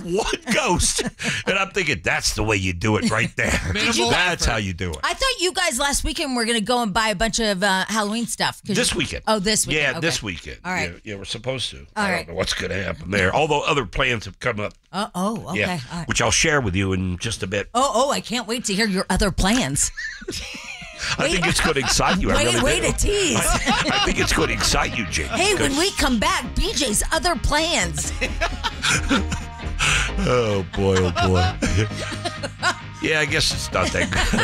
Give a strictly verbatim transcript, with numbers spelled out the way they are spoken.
one ghost. And I'm thinking, that's the way you do it right there. That's how you do it. I thought you guys last weekend were going to go and buy a bunch of uh, Halloween stuff. This you, weekend. Oh, this weekend. Yeah, okay. this weekend. All right. Yeah, yeah, we're supposed to. All I don't right. know what's going to happen there. Although other plans have come up. Uh, oh, okay. Yeah, All right. which I'll share with you in just a bit. Oh, oh, I can't wait to hear your other plans. I think it's going to excite you. I Wait, really wait do. a tease. I, I think it's going to excite you, Jake. Hey, when we come back, B J's other plans. Oh, boy, oh, boy. Yeah, I guess it's not that good.